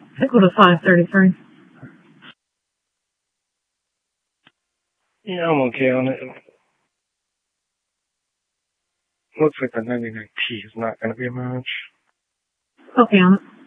Equal to 533. Yeah, I'm okay on it. Looks like the 99T is not going to be a match. Okay on it.